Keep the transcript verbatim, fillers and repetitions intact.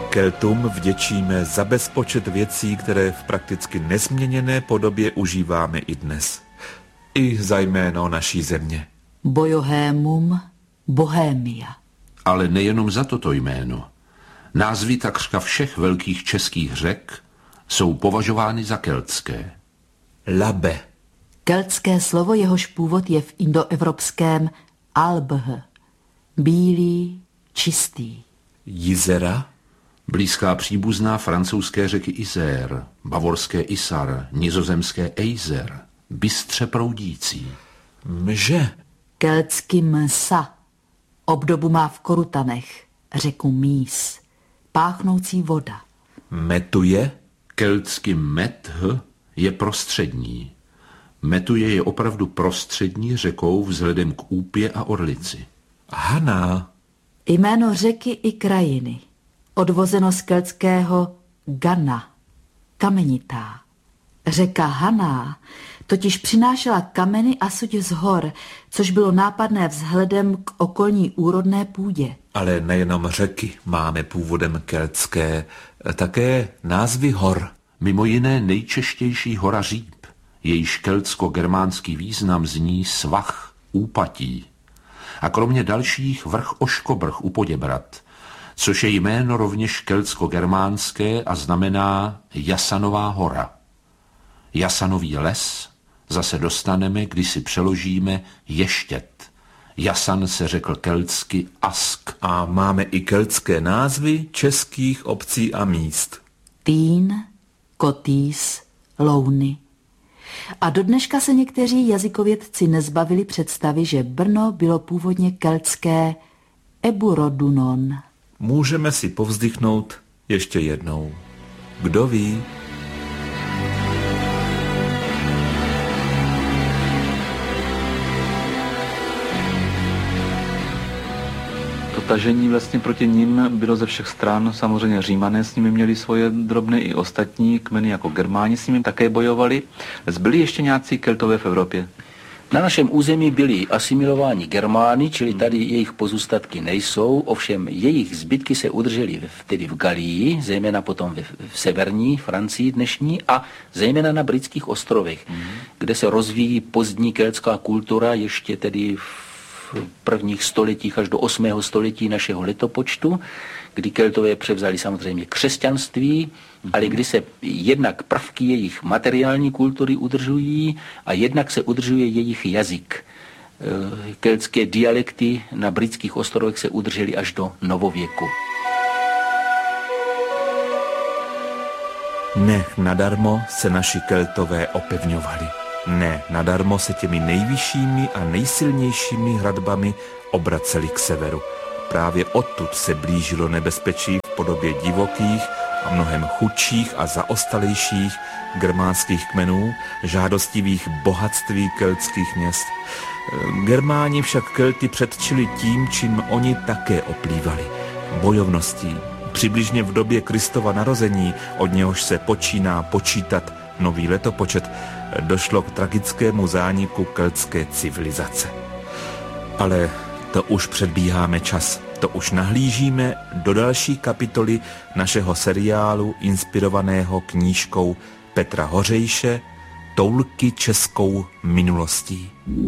Keltům vděčíme za bezpočet věcí, které v prakticky nezměněné podobě užíváme i dnes. I za jméno naší země. Bojohémum Bohémia. Ale nejenom za toto jméno. Názvy takřka všech velkých českých řek jsou považovány za keltské. Labe. Keltské slovo, jehož původ je v indoevropském albh. Bílý, čistý. Jizera. Blízká příbuzná francouzské řeky Isère, bavorské Isar, nizozemské Eiser, bystře proudící. Mže. Keltsky msa. Obdobu má v Korutanech, řeku Mís. Páchnoucí voda. Metuje. Keltsky meth je prostřední. Metuje je opravdu prostřední řekou vzhledem k Úpě a Orlici. Haná. Jméno řeky i krajiny. Odvozeno z keltského Gana, kamenitá. Řeka Haná totiž přinášela kameny a suď z hor, což bylo nápadné vzhledem k okolní úrodné půdě. Ale nejenom řeky máme původem keltské, také názvy hor. Mimo jiné nejčeštější hora Říp, jejíž keltsko-germánský význam zní svah, úpatí. A kromě dalších vrch Oškobrch u Poděbrad, což je jméno rovněž keltsko-germánské a znamená Jasanová hora. Jasanový les zase dostaneme, když si přeložíme ještět. Jasan se řekl keltsky ask. A máme i keltské názvy českých obcí a míst. Týn, Kotýs, Louny. A do dneška se někteří jazykovědci nezbavili představy, že Brno bylo původně keltské Eburodunon. Můžeme si povzdychnout ještě jednou. Kdo ví? To tažení vlastně proti nim bylo ze všech stran. Samozřejmě Římané s nimi měli svoje drobné, i ostatní kmeny jako Germáni s nimi také bojovali. Zbyli ještě nějací Keltové v Evropě? Na našem území byli asimilováni Germány, čili tady jejich pozůstatky nejsou, ovšem jejich zbytky se udržely tedy v Galii, zejména potom v, v severní Francii dnešní a zejména na britských ostrovech, mm. kde se rozvíjí pozdní keltská kultura ještě tedy v prvních stoletích až do osmého století našeho letopočtu, kdy Keltové převzali samozřejmě křesťanství, mm. ale kdy se jednak prvky jejich materiální kultury udržují a jednak se udržuje jejich jazyk. Keltské dialekty na britských ostrovech se udržely až do novověku. Ne nadarmo se naši Keltové opevňovali. Ne nadarmo se těmi nejvyššími a nejsilnějšími hradbami obraceli k severu. Právě odtud se blížilo nebezpečí v podobě divokých a mnohem chudších a zaostalejších germánských kmenů, žádostivých bohatství keltských měst. Germáni však Kelty předčili tím, čím oni také oplývali. Bojovností. Přibližně v době Kristova narození, od něhož se počíná počítat nový letopočet, došlo k tragickému zániku keltské civilizace. Ale to už předbíháme čas. To už nahlížíme do další kapitoly našeho seriálu inspirovaného knížkou Petra Hořejše Toulky českou minulostí.